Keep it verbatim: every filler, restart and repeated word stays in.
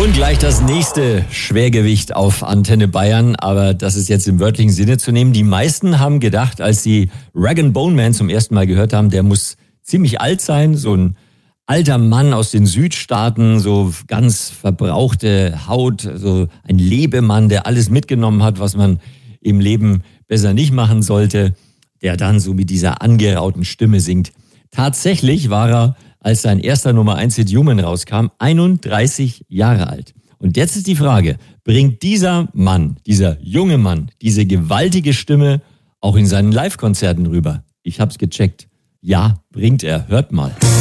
Und gleich das nächste Schwergewicht auf Antenne Bayern, aber das ist jetzt im wörtlichen Sinne zu nehmen. Die meisten haben gedacht, als sie Rag and Bone Man zum ersten Mal gehört haben, der muss ziemlich alt sein, so ein alter Mann aus den Südstaaten, so ganz verbrauchte Haut, so ein Lebemann, der alles mitgenommen hat, was man im Leben besser nicht machen sollte, der dann so mit dieser angerauten Stimme singt. Tatsächlich war er, als sein erster Nummer eins Hit Human rauskam, einunddreißig Jahre alt. Und jetzt ist die Frage, bringt dieser Mann, dieser junge Mann, diese gewaltige Stimme auch in seinen Live-Konzerten rüber? Ich hab's gecheckt. Ja, bringt er. Hört mal.